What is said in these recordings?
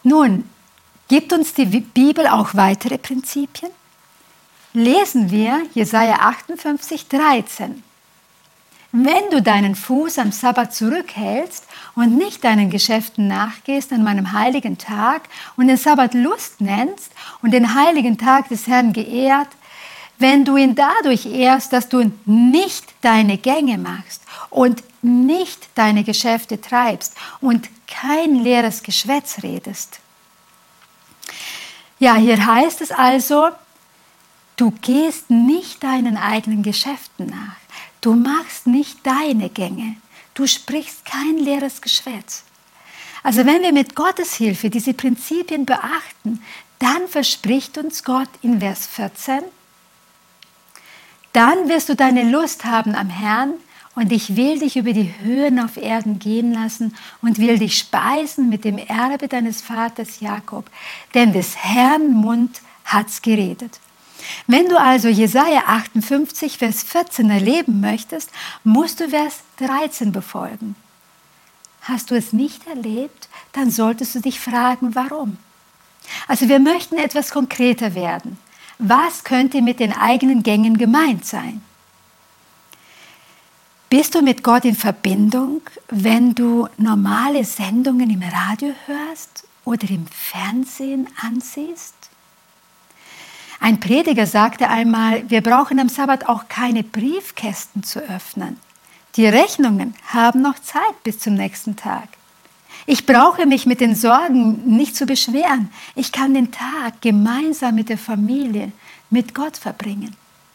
Nun, gibt uns die Bibel auch weitere Prinzipien? Lesen wir Jesaja 58, 13. Wenn du deinen Fuß am Sabbat zurückhältst und nicht deinen Geschäften nachgehst an meinem heiligen Tag und den Sabbat Lust nennst und den heiligen Tag des Herrn geehrt, wenn du ihn dadurch ehrst, dass du nicht deine Gänge machst und nicht deine Geschäfte treibst und kein leeres Geschwätz redest. Ja, hier heißt es also, du gehst nicht deinen eigenen Geschäften nach. Du machst nicht deine Gänge. Du sprichst kein leeres Geschwätz. Also wenn wir mit Gottes Hilfe diese Prinzipien beachten, dann verspricht uns Gott in Vers 14, dann wirst du deine Lust haben am Herrn und ich will dich über die Höhen auf Erden gehen lassen und will dich speisen mit dem Erbe deines Vaters Jakob, denn des Herrn Mund hat's geredet. Wenn du also Jesaja 58, Vers 14 erleben möchtest, musst du Vers 13 befolgen. Hast du es nicht erlebt, dann solltest du dich fragen, warum. Also wir möchten etwas konkreter werden. Was könnte mit den eigenen Gängen gemeint sein? Bist du mit Gott in Verbindung, wenn du normale Sendungen im Radio hörst oder im Fernsehen ansiehst? Ein Prediger sagte einmal, wir brauchen am Sabbat auch keine Briefkästen zu öffnen. Die Rechnungen haben noch Zeit bis zum nächsten Tag. Ich brauche mich mit den Sorgen nicht zu beschweren. Ich kann den Tag gemeinsam mit der Familie, mit Gott verbringen.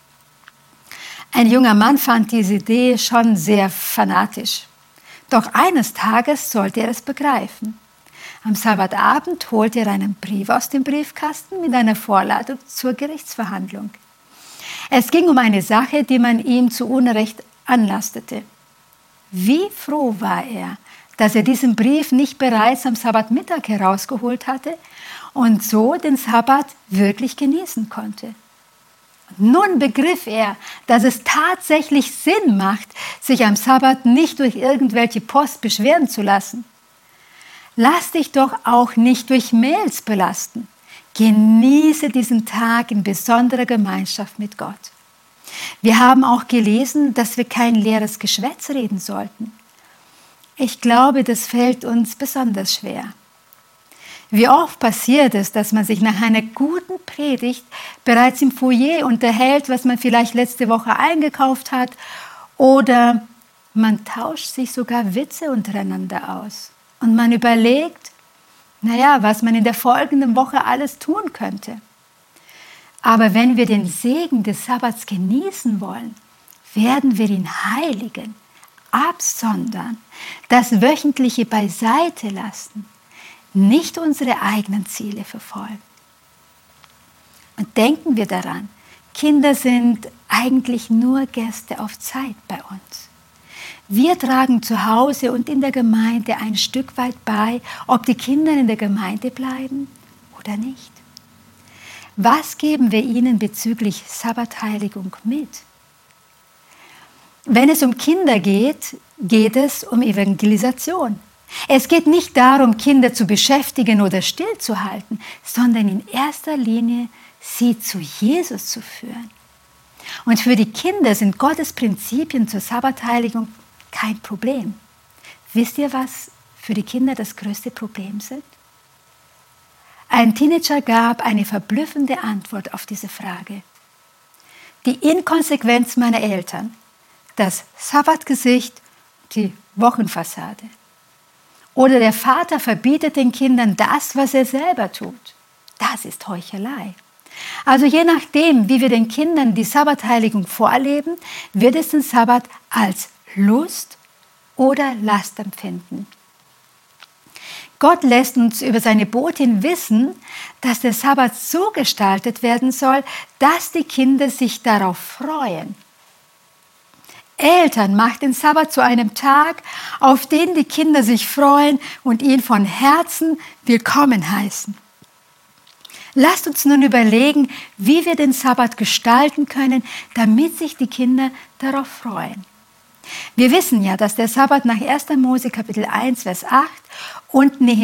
Ein junger Mann fand diese Idee schon sehr fanatisch. Doch eines Tages sollte er es begreifen. Am Sabbatabend holte er einen Brief aus dem Briefkasten mit einer Vorladung zur Gerichtsverhandlung. Es ging um eine Sache, die man ihm zu Unrecht anlastete. Wie froh war er, dass er diesen Brief nicht bereits am Sabbatmittag herausgeholt hatte und so den Sabbat wirklich genießen konnte. Nun begriff er, dass es tatsächlich Sinn macht, sich am Sabbat nicht durch irgendwelche Post beschweren zu lassen. Lass dich doch auch nicht durch Mails belasten. Genieße diesen Tag in besonderer Gemeinschaft mit Gott. Wir haben auch gelesen, dass wir kein leeres Geschwätz reden sollten. Ich glaube, das fällt uns besonders schwer. Wie oft passiert es, dass man sich nach einer guten Predigt bereits im Foyer unterhält, was man vielleicht letzte Woche eingekauft hat, oder man tauscht sich sogar Witze untereinander aus. Und man überlegt, was man in der folgenden Woche alles tun könnte. Aber wenn wir den Segen des Sabbats genießen wollen, werden wir ihn heiligen, absondern, das Wöchentliche beiseite lassen, nicht unsere eigenen Ziele verfolgen. Und denken wir daran, Kinder sind eigentlich nur Gäste auf Zeit bei uns. Wir tragen zu Hause und in der Gemeinde ein Stück weit bei, ob die Kinder in der Gemeinde bleiben oder nicht. Was geben wir ihnen bezüglich Sabbatheiligung mit? Wenn es um Kinder geht, geht es um Evangelisation. Es geht nicht darum, Kinder zu beschäftigen oder stillzuhalten, sondern in erster Linie, sie zu Jesus zu führen. Und für die Kinder sind Gottes Prinzipien zur Sabbatheiligung kein Problem. Wisst ihr, was für die Kinder das größte Problem sind? Ein Teenager gab eine verblüffende Antwort auf diese Frage. Die Inkonsequenz meiner Eltern, das Sabbatgesicht, die Wochenfassade. Oder der Vater verbietet den Kindern das, was er selber tut. Das ist Heuchelei. Also je nachdem, wie wir den Kindern die Sabbatheiligung vorleben, wird es den Sabbat als Lust oder Last empfinden. Gott lässt uns über seine Botin wissen, dass der Sabbat so gestaltet werden soll, dass die Kinder sich darauf freuen. Eltern, macht den Sabbat zu einem Tag, auf den die Kinder sich freuen und ihn von Herzen willkommen heißen. Lasst uns nun überlegen, wie wir den Sabbat gestalten können, damit sich die Kinder darauf freuen. Wir wissen ja, dass der Sabbat nach 1. Mose Kapitel 1, Vers 8 und